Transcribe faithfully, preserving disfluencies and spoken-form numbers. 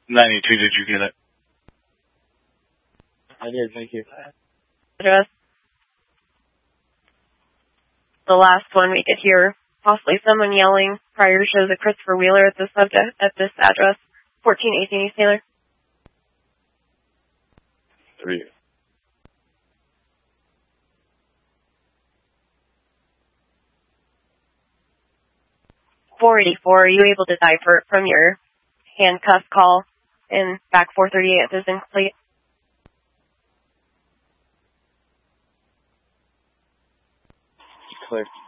ninety-two, did you get it? I did, thank you. Address. The last one we could hear, possibly someone yelling prior shows a Christopher Wheeler at this subject at this address, fourteen eighteen East Taylor. Three. four eighty-four, are you able to divert from your handcuff call in back four thirty-eight if it's incomplete? Clear.